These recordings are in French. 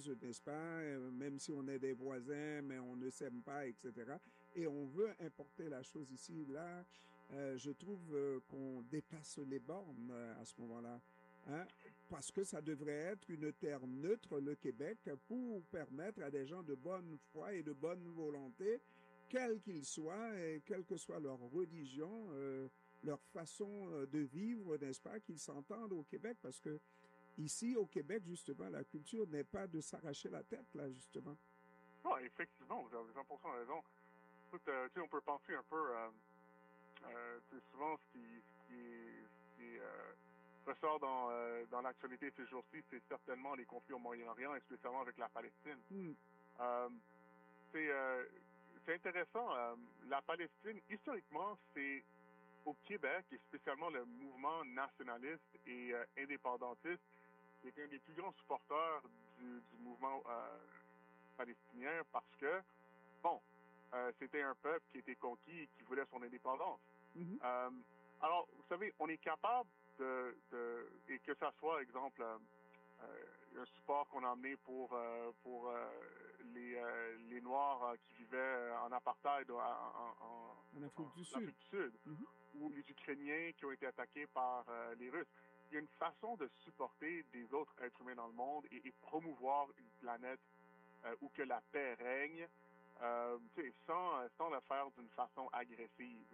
chose, n'est-ce pas? Même si on est des voisins, mais on ne s'aime pas, etc. Et on veut importer la chose ici, là. Je trouve qu'on dépasse les bornes à ce moment-là. Hein? Parce que ça devrait être une terre neutre, le Québec, pour permettre à des gens de bonne foi et de bonne volonté, quels qu'ils soient, et quelle que soit leur religion, leur façon de vivre, n'est-ce pas, qu'ils s'entendent au Québec, parce que ici, au Québec, justement, la culture n'est pas de s'arracher la tête, là, justement. Non, effectivement, vous avez 100% raison. Écoute, tu sais, on peut penser un peu, souvent ce qui ressort dans l'actualité ces jours-ci, c'est certainement les conflits au Moyen-Orient, et spécialement avec la Palestine. Hmm. Euh, c'est intéressant. La Palestine, historiquement, c'est au Québec, et spécialement le mouvement nationaliste et indépendantiste, qui est un des plus grands supporters du mouvement palestinien parce que, bon, c'était un peuple qui était conquis et qui voulait son indépendance. Mhm. Alors, vous savez, on est capable et que ça soit, exemple, un support qu'on a amené pour les Noirs qui vivaient en apartheid En Afrique du en Sud. Afrique du Sud, Mhm. ou les Ukrainiens qui ont été attaqués par les Russes. Il y a une façon de supporter des autres êtres humains dans le monde et promouvoir une planète où que la paix règne, sans le faire d'une façon agressive.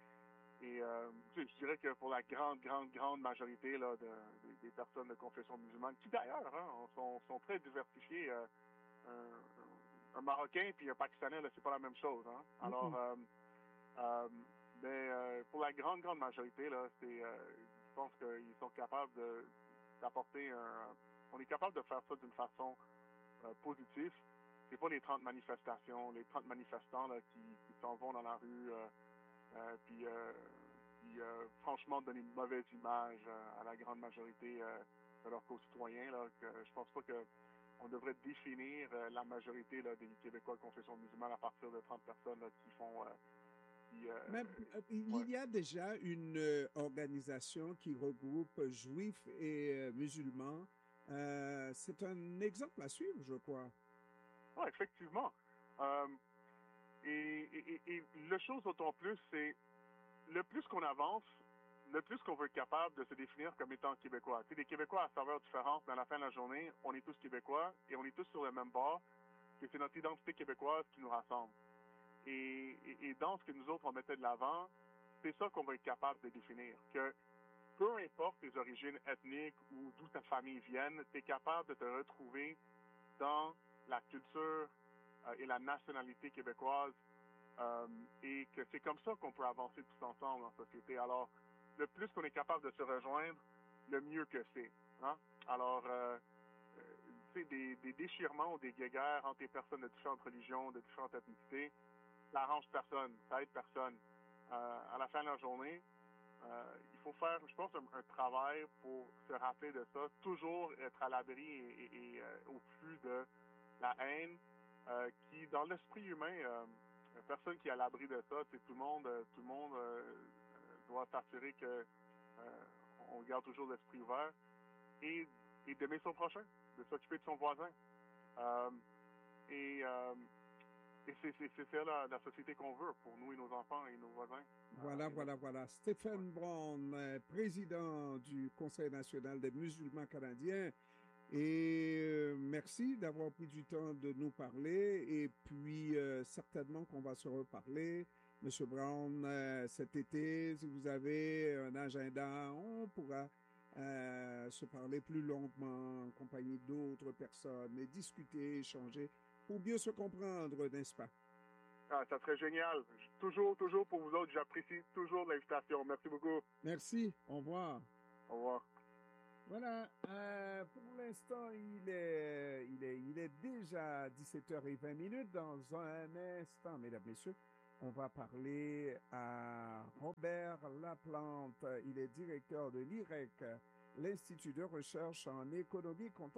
Je dirais que pour la grande majorité là, des personnes de confession musulmane, qui d'ailleurs sont très diversifiées, un Marocain puis un Pakistanais, là, c'est pas la même chose. Hein? Alors, pour la grande majorité, là, je pense qu'ils sont capables d'apporter on est capable de faire ça d'une façon positive. C'est pas les 30 manifestations, les 30 manifestants là, qui s'en vont dans la rue puis franchement donner une mauvaise image à la grande majorité de leurs concitoyens. Là, que je pense pas que on devrait définir la majorité là, des Québécois de confession musulmane à partir de 30 personnes là, qui font Mais ouais. il y a déjà une organisation qui regroupe juifs et musulmans. C'est un exemple à suivre, je crois. Ouais, effectivement. Euh, et la chose d'autant plus, c'est le plus qu'on avance, le plus qu'on veut être capable de se définir comme étant québécois. Tu sais, des Québécois à saveurs différentes, mais à la fin de la journée, on est tous québécois et on est tous sur le même bord, que c'est notre identité québécoise qui nous rassemble. Et dans ce que nous autres on mettait de l'avant, c'est ça qu'on va être capable de définir. Que peu importe tes origines ethniques ou d'où ta famille vienne, tu es capable de te retrouver dans la culture et la nationalité québécoise et que c'est comme ça qu'on peut avancer tous ensemble en société. Alors, le plus qu'on est capable de se rejoindre, le mieux que c'est. Hein? Alors, tu sais, des déchirements ou des guéguerres entre des personnes de différentes religions, de différentes ethnicités, ça arrange personne, ça aide personne. À la fin de la journée, il faut faire, je pense, un travail pour se rappeler de ça, toujours être à l'abri et au flux de la haine qui, dans l'esprit humain, personne qui est à l'abri de ça, tout le monde, doit s'assurer que on garde toujours l'esprit ouvert et, et d'aimer son prochain, de s'occuper de son voisin. Euh, et euh, et c'est ça la société qu'on veut pour nous et nos enfants et nos voisins. Voilà. Ouais. Stephen Brown, président du Conseil national des musulmans canadiens. Et merci d'avoir pris du temps de nous parler. Et puis, certainement qu'on va se reparler, Monsieur Brown, cet été. Si vous avez un agenda, on pourra se parler plus longuement en compagnie d'autres personnes et discuter, échanger pour mieux se comprendre, n'est-ce pas? Ah, ça serait génial. Toujours pour vous autres, j'apprécie toujours l'invitation. Merci beaucoup. Merci. Au revoir. Au revoir. Voilà, pour l'instant, il est déjà 17h20. Dans un instant, mesdames, messieurs, on va parler à Robert Laplante. Il est directeur de l'IREC, l'Institut de recherche en économie comptable.